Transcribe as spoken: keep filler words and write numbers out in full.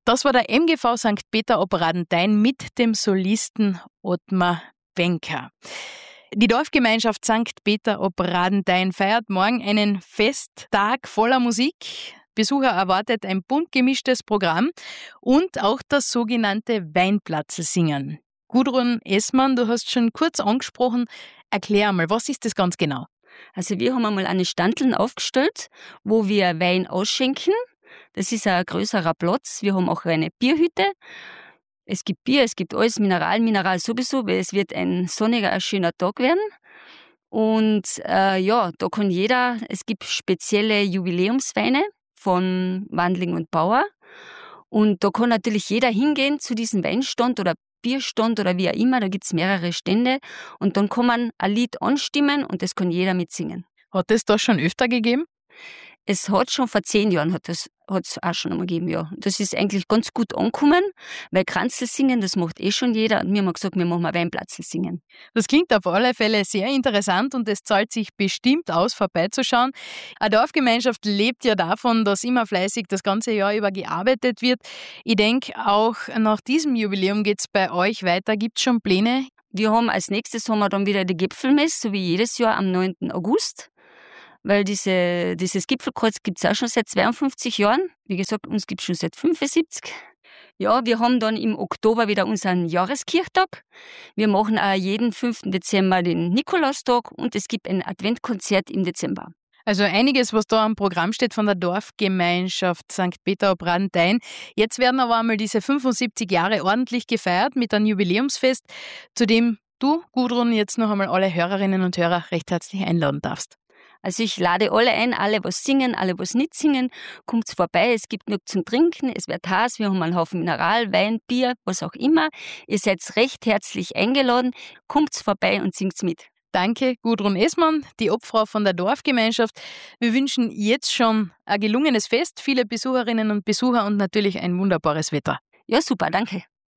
Das war der M G V Sankt Peter ob Radenthein mit dem Solisten Ottmar Wencker. Die Dorfgemeinschaft Sankt Peter ob Radenthein feiert morgen einen Festtag voller Musik. Besucher erwartet ein bunt gemischtes Programm und auch das sogenannte Weinplatzl-Singen. Gudrun Essmann, du hast schon kurz angesprochen. Erklär einmal, was ist das ganz genau? Also wir haben einmal eine Standeln aufgestellt, wo wir Wein ausschenken. Das ist ein größerer Platz. Wir haben auch eine Bierhütte. Es gibt Bier, es gibt alles, Mineral, Mineral sowieso, weil es wird ein sonniger, ein schöner Tag werden. Und äh, ja, da kann jeder, es gibt spezielle Jubiläumsweine von Wandling und Bauer. Und da kann natürlich jeder hingehen zu diesem Weinstand oder Bierstand oder wie auch immer, da gibt es mehrere Stände. Und dann kann man ein Lied anstimmen und das kann jeder mitsingen. Hat es das schon öfter gegeben? Es hat schon vor zehn Jahren hat das hat's auch schon einmal gegeben, ja. Das ist eigentlich ganz gut angekommen, weil Kranzl singen, das macht eh schon jeder. Und wir haben gesagt, wir machen ein Weinplatzl singen. Das klingt auf alle Fälle sehr interessant und es zahlt sich bestimmt aus, vorbeizuschauen. Eine Dorfgemeinschaft lebt ja davon, dass immer fleißig das ganze Jahr über gearbeitet wird. Ich denke, auch nach diesem Jubiläum geht es bei euch weiter. Gibt es schon Pläne? Wir haben als nächstes haben wir dann wieder die Gipfelmesse, so wie jedes Jahr am neunten August. Weil diese, dieses Gipfelkreuz gibt es auch schon seit zweiundfünfzig Jahren. Wie gesagt, uns gibt es schon seit fünfundsiebzig. Ja, wir haben dann im Oktober wieder unseren Jahreskirchtag. Wir machen auch jeden fünften Dezember den Nikolaustag und es gibt ein Adventkonzert im Dezember. Also einiges, was da am Programm steht von der Dorfgemeinschaft Sankt Peter ob Radenthein. Jetzt werden aber einmal diese fünfundsiebzig Jahre ordentlich gefeiert mit einem Jubiläumsfest, zu dem du, Gudrun, jetzt noch einmal alle Hörerinnen und Hörer recht herzlich einladen darfst. Also ich lade alle ein, alle was singen, alle was nicht singen, kommt vorbei, es gibt genug zum Trinken, es wird heiß, wir haben einen Haufen Mineral, Wein, Bier, was auch immer. Ihr seid recht herzlich eingeladen, kommt vorbei und singt mit. Danke, Gudrun Essmann, die Obfrau von der Dorfgemeinschaft. Wir wünschen jetzt schon ein gelungenes Fest, viele Besucherinnen und Besucher und natürlich ein wunderbares Wetter. Ja, super, danke.